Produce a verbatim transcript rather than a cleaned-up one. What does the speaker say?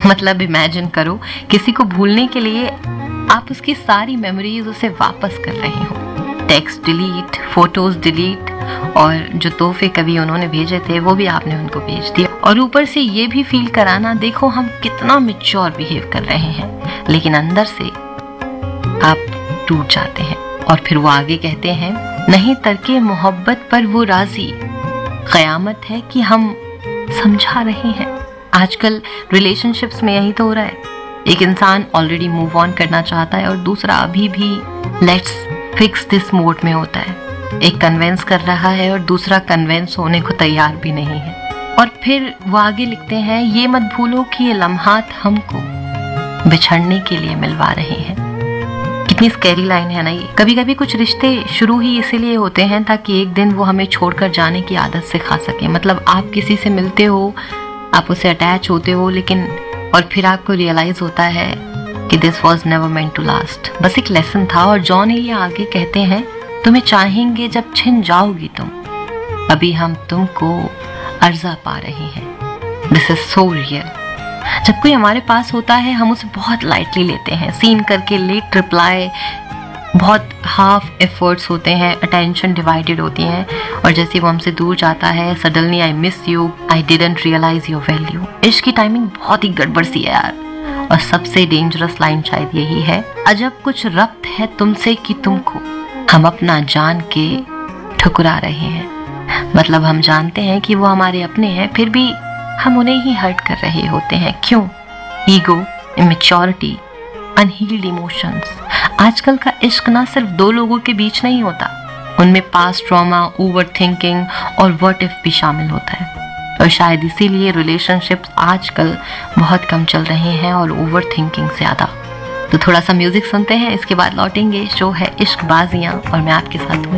मतलब इमेजिन करो, किसी को भूलने के लिए आप उसकी सारी मेमोरीज उसे वापस कर रहे हो। टेक्स्ट डिलीट, फोटोज डिलीट, और जो तोहफे कभी उन्होंने भेजे थे वो भी आपने उनको भेज दिया, और ऊपर से ये भी फील कराना, देखो हम कितना मैच्योर बिहेव कर रहे हैं, लेकिन अंदर से आप टूट जाते हैं। और फिर वो आगे कहते हैं, नहीं तरके मोहब्बत पर वो राजी, कयामत है कि हम समझा रहे हैं। आजकल रिलेशनशिप्स में यही तो हो रहा है, एक इंसान ऑलरेडी मूव ऑन करना चाहता है और दूसरा अभी भी लेट्स फिक्स दिस मोड में होता है। एक कन्वेंस कर रहा है और दूसरा कन्वेंस होने को तैयार भी नहीं है। और फिर वो आगे लिखते हैं, ये मत भूलो कि ये लम्हात हमको बिछड़ने के लिए मिलवा रहे हैं। कितनी स्कैरी लाइन है ना ये। कभी कभी कुछ रिश्ते शुरू ही इसीलिए होते हैं ताकि एक दिन वो हमें छोड़कर जाने की आदत सिखा सके। मतलब आप किसी से मिलते हो, आप उससे अटैच होते हो, लेकिन और फिर आपको रियलाइज होता है कि this was never meant to last, बस एक लेसन था। और जॉन ये आगे कहते हैं, तुम्हें चाहेंगे जब छिन जाओगी तुम, अभी हम तुमको अर्जा पा रहे हैं। This is so real. जब कोई हमारे पास होता है हम उसे बहुत लाइटली लेते हैं, सीन करके लेट रिप्लाई, बहुत हाफ एफर्ट्स होते हैं, अटेंशन डिवाइडेड होती हैं, और जैसे वो हमसे दूर जाता है, suddenly I miss you, I didn't realise your value. इश्क की टाइमिंग बहुत ही गड़बड़ सी है यार। और सबसे डेंजरस लाइन शायद यही है, अजब कुछ रब्त है तुमसे कि तुमको हम अपना जान के ठुकरा रहे हैं। मतलब हम जानते हैं कि वो हमारे अपने हैं, फिर भी हम उन्हें ही हर्ट कर रहे होते हैं। क्यों? Ego, immaturity, unhealed emotions. आजकल का इश्क ना सिर्फ दो लोगों के बीच नहीं होता, उनमें पास्ट ट्रॉमा, ओवर थिंकिंग और व्हाट इफ भी शामिल होता है। और शायद इसीलिए रिलेशनशिप्स आजकल बहुत कम चल रहे हैं और ओवर थिंकिंग ज्यादा। तो थोड़ा सा म्यूजिक सुनते हैं, इसके बाद लौटेंगे। शो है इश्क बाजियां और मैं आपके साथ हूँ